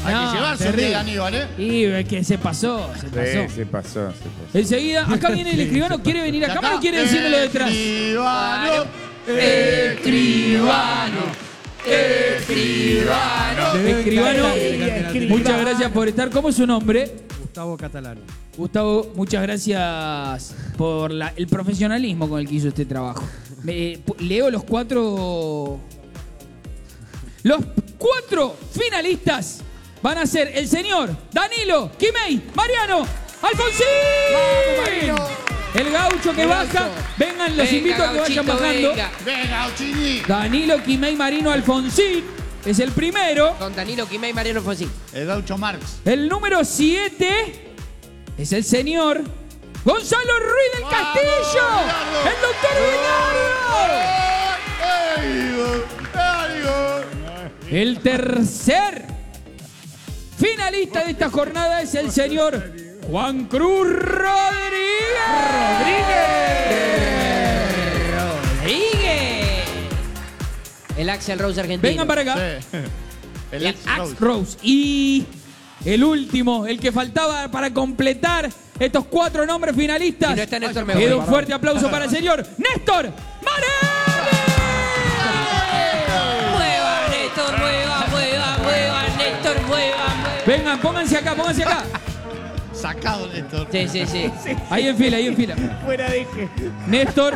Hay que llevarse un día de Aníbal, ¿eh? Y es que se pasó. Sí, se pasó. Enseguida, acá viene el escribano, ¿quiere venir a cámara o quiere decírmelo detrás? Escribano. Escribano, muchas gracias por estar. ¿Cómo es su nombre? Gustavo Catalano. Gustavo, muchas gracias por el profesionalismo con el que hizo este trabajo. Leo los cuatro finalistas van a ser el señor Danilo, Quimei, Mariano, Alfonsín. El gaucho que baja, vengan, los invito a que vayan bajando. Venga, Ochini. Danilo, Quimei, Marino, Alfonsín es el primero. Con Danilo, Quimei, Mariano, Alfonsín. El gaucho Marx. El número 7 es el señor Gonzalo Ruiz del Castillo. El doctor Binario. El tercer finalista de esta jornada es el señor Juan Cruz Rodríguez. El Axel Rose argentino. Vengan para acá. Sí. El Axel Rose. Y el último, el que faltaba para completar estos 4 nombres finalistas. Si no está Néstor, me Pido voy. un fuerte aplauso para el señor Néstor Marelli. Mueva, Néstor, mueva, Néstor, mueva. Vengan, pónganse acá. Sacado, Néstor. Sí. Ahí en fila. Fuera de eje. Néstor.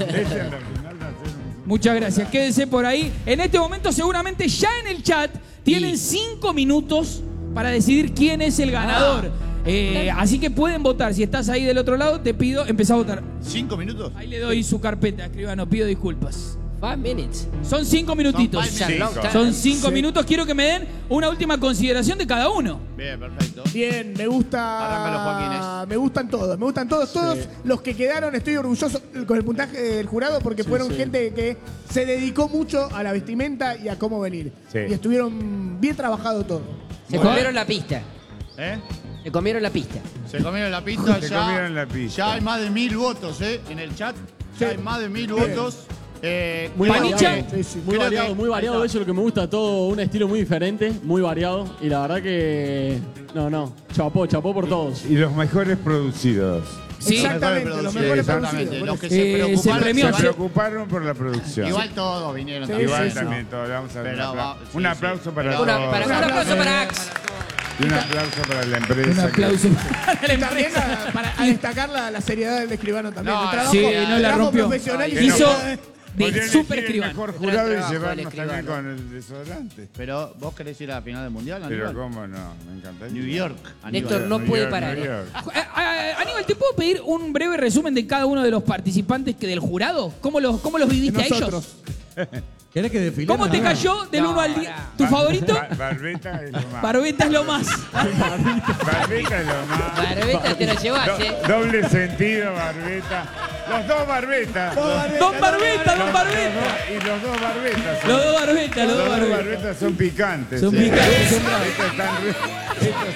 Muchas gracias. Quédense por ahí. En este momento seguramente ya en el chat tienen 5 minutos para decidir quién es el ganador. Así que pueden votar. Si estás ahí del otro lado, te pido, empezá a votar. ¿5 minutos? Ahí le doy su carpeta, escribano. Pido disculpas. 5 minutes. Son 5 minutitos. Son 5 minutos. Quiero que me den una última consideración de cada uno. Bien, perfecto. Bien, me Arráncalo, Joaquín. gusta. Me gustan todos. Todos los que quedaron, estoy orgulloso con el puntaje del jurado porque fueron gente que se dedicó mucho a la vestimenta y a cómo venir. Sí. Y estuvieron bien trabajado todo. Se comieron la pista. ¿Eh? Se comieron la pista. Se comieron la pista. Se ya, comieron la pista. Ya hay más de 1000 votos, en el chat. Ya hay más de 1000 votos. Muy Panicha. variado, muy Creo variado, que- muy variado. ahí Eso es lo que me gusta, todo un estilo muy diferente, muy variado. Y la verdad que. No, chapó por todos. Y los mejores producidos. Sí. Exactamente, los mejores exactamente. producidos. Los que Se se preocuparon. premió. Se preocuparon por la producción. Igual todos vinieron Sí, también. Igual sí, también todos. Vamos a dar Pero un aplauso para Pero- todos. Un aplauso para Ax. Y un aplauso para la empresa. Un aplauso para la Y también empresa. a destacar la seriedad del escribano también. No, el trabajo, sí, no la trabajo rompió. profesional y Que no- Hizo de Podrían super elegir el escribano. mejor jurado y trabajo del llevarnos también escribano. con el desodorante. Pero vos querés ir a la final del mundial, Pero Aníbal. cómo no, me encantaría. New York. Néstor Aníbal. no New puede York, parar. New York. Aníbal, ¿te puedo pedir un breve resumen de cada uno de los participantes del jurado? ¿Cómo los viviste a ellos? nosotros. ¿Querés que desfilemos? ¿Cómo te cayó del 1 al 10? ¿Tu favorito? Barbeta es lo más. Barbeta es lo más. Barbeta es lo más. Barbeta te lo llevas, Doble sentido, Barbeta. Los dos barbetas. Don Barbeta. Y los dos barbetas. Los dos barbetas, Los dos barbetas son picantes. Son picantes, son Estos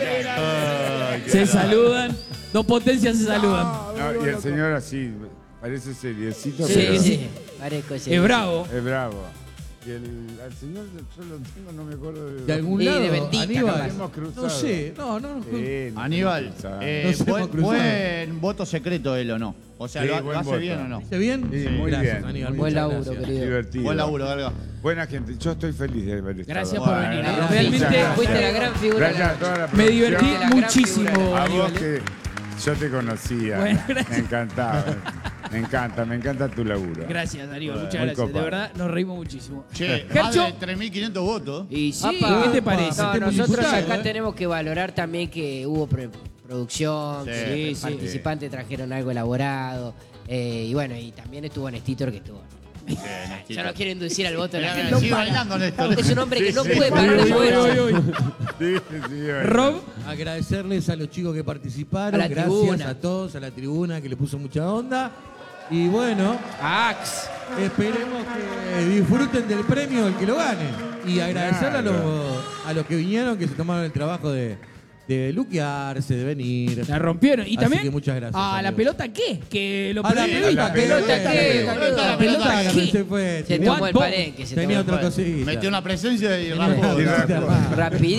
son picantes. Se saludan. Dos potencias se saludan. No, y el señor así, parece seriecito, Sí, pero sí. Parezco ese. Es bravo. es bravo. Y al señor yo lo tengo, no me acuerdo De algún Y lado, de Bendita, Aníbal. capaz. Hemos cruzado. No sé, no. Sí, nos Aníbal, hemos cruzado. Nos hemos cruzado. buen voto secreto él o no. O sea, Sí, ¿lo buen hace voto. bien o no? ¿Hice bien? Sí, muy Gracias, bien. Aníbal. Buen muchas laburo, gracias. querido. Divertido. Buen laburo, Galga. Buena gente, yo estoy feliz de haber estado. Gracias por venir. Bueno, Realmente fuiste la gran figura de la Gracias a toda la me producción. divertí La gran muchísimo, figura. A Aníbal. vos que yo te conocía. Bueno, gracias. Me encantaba. me encanta tu laburo. Gracias, Darío. Muchas Muy gracias. De copado. verdad, nos reímos muchísimo. Che, más Gercho. de 3.500 votos. Y sí, Apa. ¿qué te parece? No, Hemos nosotros disfrutado, acá ¿eh? tenemos que valorar también que hubo producción, Sí, que los sí. participantes trajeron algo elaborado. Y bueno, y también estuvo Nestitor que estuvo. Yo no quiero inducir al voto de la gente. Sigue bailando, Néstor. Es un hombre que no puede parar de moverse. Sí, bueno. Rob, Agradecerles a los chicos que participaron. A la Gracias tribuna. a todos, a la tribuna que le puso mucha onda. Y bueno, Ax. esperemos que disfruten del premio el que lo gane. Y agradecerle a los que vinieron, que se tomaron el trabajo de luquearse, de venir. la rompieron. Y Así también que muchas gracias, a la amigos. pelota qué, que lo A la perdí. pelota, la pelota, ¿qué? La pelota, pelota ¿qué? se fue. Se tomó el palenque. Tenía otra cosita. Metió una presencia y Tenía raspó. otra cosita más. Rapidito.